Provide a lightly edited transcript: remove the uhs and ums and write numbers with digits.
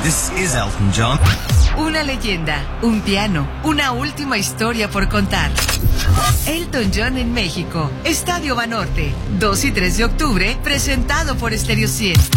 This is Elton John. Una leyenda, un piano, una última historia por contar. Elton John en México, Estadio Banorte, 2 y 3 de octubre, presentado por Stereo 100.